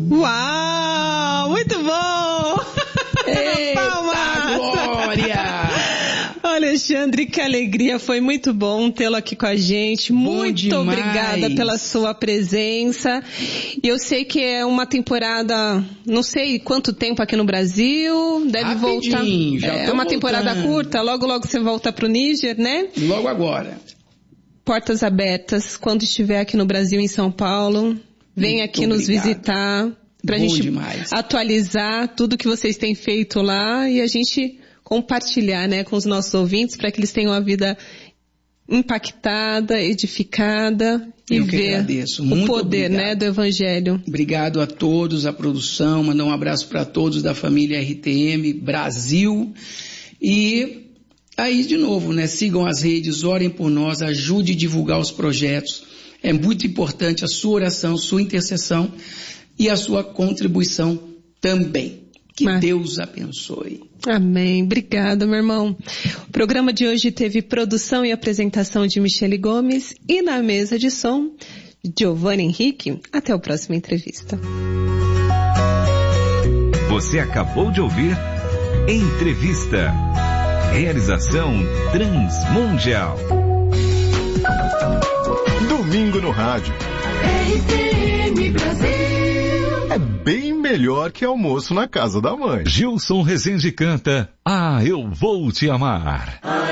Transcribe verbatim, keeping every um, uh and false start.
Uau, muito bom! Eita, Palmas! Glória! Alexandre, que alegria, foi muito bom tê-lo aqui com a gente, muito demais. Obrigada pela sua presença. Eu sei que é uma temporada, não sei quanto tempo aqui no Brasil, deve Rapidinho, voltar. Já é tô uma voltando. temporada curta, logo logo você volta pro Níger, né? Logo agora. Portas abertas, quando estiver aqui no Brasil, em São Paulo, vem muito aqui nos obrigado. visitar, pra Bom gente demais. atualizar tudo que vocês têm feito lá e a gente compartilhar, né, com os nossos ouvintes para que eles tenham a vida impactada, edificada e Eu que ver agradeço. o Muito poder, obrigado. né, do Evangelho. Obrigado a todos, a produção, mandar um abraço para todos da família R T M Brasil e aí de novo, né, sigam as redes, orem por nós, ajude a divulgar os projetos. É muito importante a sua oração, sua intercessão e a sua contribuição também. Que Mas... Deus abençoe. Amém. Obrigada, meu irmão. O programa de hoje teve produção e apresentação de Michele Gomes e na mesa de som, Giovanni Henrique. Até a próxima entrevista. Você acabou de ouvir Entrevista. Realização Transmundial. Domingo no rádio. R T M Brasil. É bem melhor que almoço na casa da mãe. Gilson Rezende canta Ah, Eu Vou Te Amar.